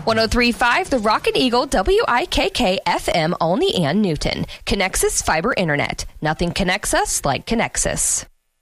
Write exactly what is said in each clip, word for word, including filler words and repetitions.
one oh three point five The Rock and Eagle, W I K K F M, Olney and Newton. Connexus Fiber Internet. Nothing connects us like Connexus.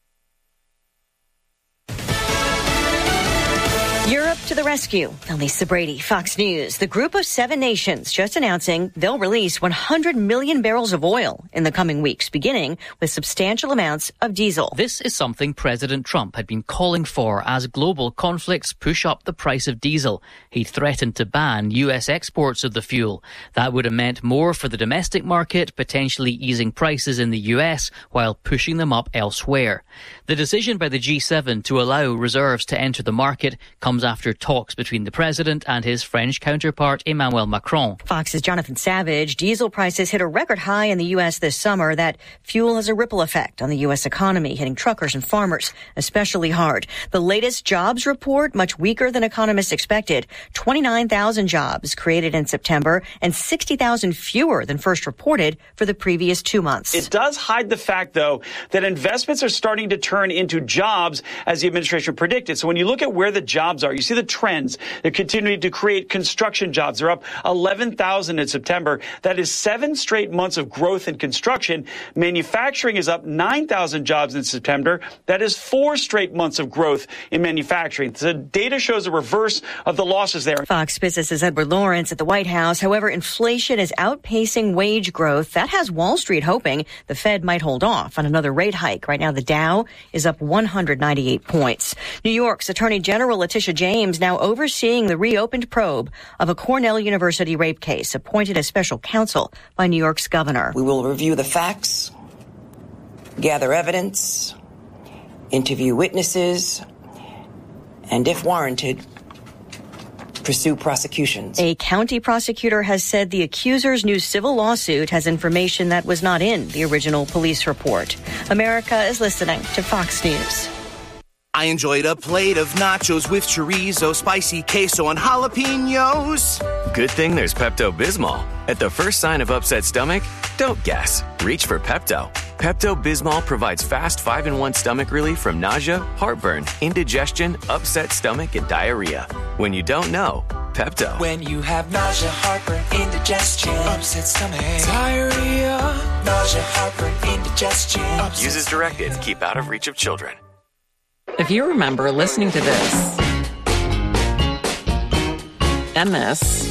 Europe to the rescue. Lisa Brady, Fox News. The group of seven nations just announcing they'll release one hundred million barrels of oil in the coming weeks, beginning with substantial amounts of diesel. This is something President Trump had been calling for as global conflicts push up the price of diesel. He'd threatened to ban U S exports of the fuel. That would have meant more for the domestic market, potentially easing prices in the U S while pushing them up elsewhere. The decision by the G seven to allow reserves to enter the market comes after talks between the president and his French counterpart Emmanuel Macron. Fox's Jonathan Savage. Diesel prices hit a record high in the U S this summer. That fuel has a ripple effect on the U S economy, hitting truckers and farmers especially hard. The latest jobs report, much weaker than economists expected. twenty-nine thousand jobs created in September and sixty thousand fewer than first reported for the previous two months. It does hide the fact, though, that investments are starting to turn into jobs as the administration predicted. So when you look at where the jobs are, you see the trends. They're continuing to create construction jobs. They're up eleven thousand in September. That is seven straight months of growth in construction. Manufacturing is up nine thousand jobs in September. That is four straight months of growth in manufacturing. The data shows a reverse of the losses there. Fox Business's Edward Lawrence at the White House. However, inflation is outpacing wage growth. That has Wall Street hoping the Fed might hold off on another rate hike. Right now, the Dow is up one hundred ninety-eight points. New York's Attorney General Letitia James now overseeing the reopened probe of a Cornell University rape case, appointed as special counsel by New York's governor. We will review the facts, gather evidence, interview witnesses, and if warranted, pursue prosecutions. A county prosecutor has said the accuser's new civil lawsuit has information that was not in the original police report. America is listening to Fox News. I enjoyed a plate of nachos with chorizo, spicy queso, and jalapenos. Good thing there's Pepto-Bismol. At the first sign of upset stomach, don't guess. Reach for Pepto. Pepto-Bismol provides fast five in one stomach relief from nausea, heartburn, indigestion, upset stomach, and diarrhea. When you don't know, Pepto. When you have nausea, heartburn, indigestion, upset stomach, diarrhea, nausea, heartburn, indigestion. Upset Use as directed. Keep out of reach of children. If you remember listening to this and this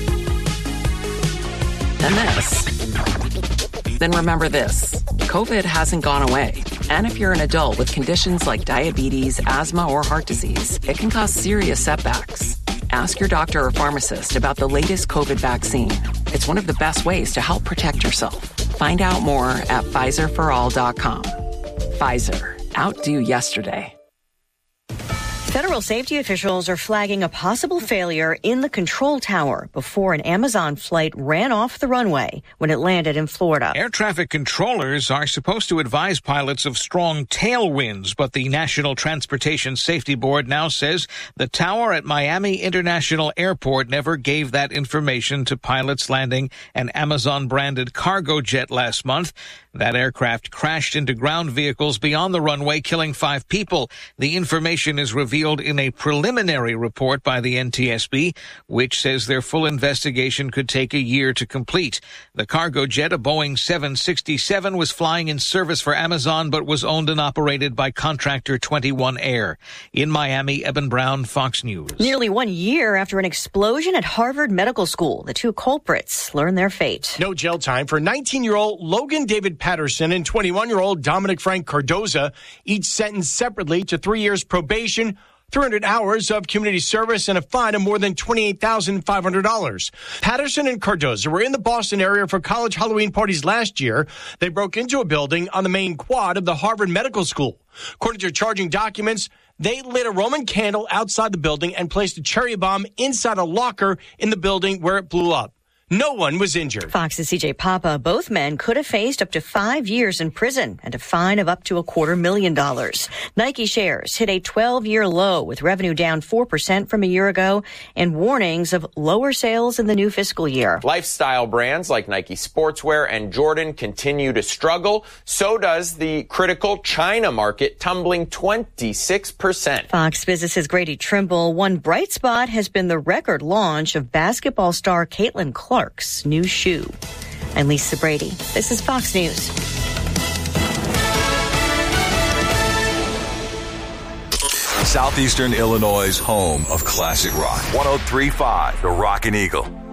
and this, then remember this. COVID hasn't gone away. And if you're an adult with conditions like diabetes, asthma, or heart disease, it can cause serious setbacks. Ask your doctor or pharmacist about the latest COVID vaccine. It's one of the best ways to help protect yourself. Find out more at Pfizer for all dot com. Pfizer. Outdo yesterday. Federal safety officials are flagging a possible failure in the control tower before an Amazon flight ran off the runway when it landed in Florida. Air traffic controllers are supposed to advise pilots of strong tailwinds, but the National Transportation Safety Board now says the tower at Miami International Airport never gave that information to pilots landing an Amazon-branded cargo jet last month. That aircraft crashed into ground vehicles beyond the runway, killing five people. The information is revealed in a preliminary report by the N T S B, which says their full investigation could take a year to complete. The cargo jet, a Boeing seven sixty-seven, was flying in service for Amazon, but was owned and operated by contractor twenty-one Air. In Miami, Eben Brown, Fox News. Nearly one year after an explosion at Harvard Medical School, the two culprits learned their fate. No jail time for nineteen-year-old Logan David Patterson and twenty-one-year-old Dominic Frank Cardoza, each sentenced separately to three years probation, three hundred hours of community service, and a fine of more than twenty-eight thousand five hundred dollars. Patterson and Cardoza were in the Boston area for college Halloween parties last year. They broke into a building on the main quad of the Harvard Medical School. According to charging documents, they lit a Roman candle outside the building and placed a cherry bomb inside a locker in the building where it blew up. No one was injured. Fox's C J Papa, both men could have faced up to five years in prison and a fine of up to a quarter million dollars. Nike shares hit a twelve-year low with revenue down four percent from a year ago and warnings of lower sales in the new fiscal year. Lifestyle brands like Nike Sportswear and Jordan continue to struggle. So does the critical China market, tumbling twenty-six percent. Fox Business's Grady Trimble, one bright spot has been the record launch of basketball star Caitlin Clark's new shoe. I'm Lisa Brady. This is Fox News. Southeastern Illinois' home of classic rock. one oh three point five, The Rockin' Eagle.